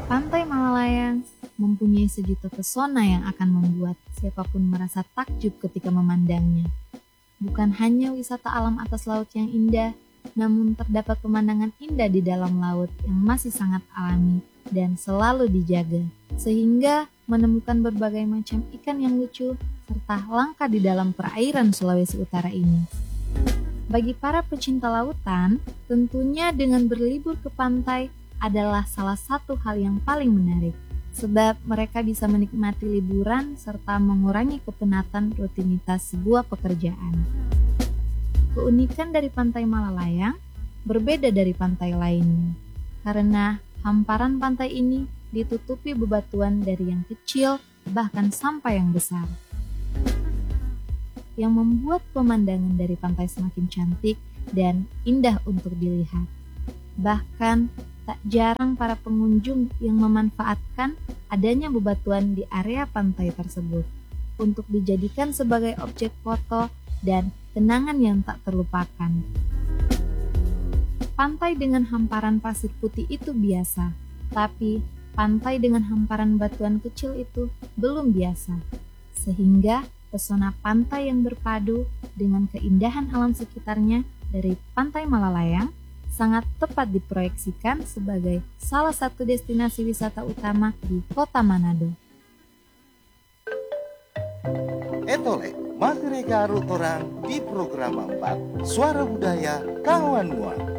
Pantai Malalayang mempunyai sejuta pesona yang akan membuat siapapun merasa takjub ketika memandangnya. Bukan hanya wisata alam atas laut yang indah, namun terdapat pemandangan indah di dalam laut yang masih sangat alami dan selalu dijaga. Sehingga menemukan berbagai macam ikan yang lucu serta langka di dalam perairan Sulawesi Utara ini. Bagi para pecinta lautan, tentunya dengan berlibur ke pantai adalah salah satu hal yang paling menarik, sebab mereka bisa menikmati liburan serta mengurangi kepenatan rutinitas sebuah pekerjaan. Keunikan dari Pantai Malalayang berbeda dari pantai lainnya, karena hamparan pantai ini ditutupi bebatuan dari yang kecil bahkan sampai yang besar, yang membuat pemandangan dari pantai semakin cantik dan indah untuk dilihat. Bahkan tak jarang para pengunjung yang memanfaatkan adanya bebatuan di area pantai tersebut untuk dijadikan sebagai objek foto dan kenangan yang tak terlupakan. Pantai dengan hamparan pasir putih itu biasa, tapi pantai dengan hamparan batuan kecil itu belum biasa. Sehingga pesona pantai yang berpadu dengan keindahan alam sekitarnya dari Pantai Malalayang sangat tepat diproyeksikan sebagai salah satu destinasi wisata utama di Kota Manado. Etole, masih reka orang di program 4 Suara Budaya Kawan Mua.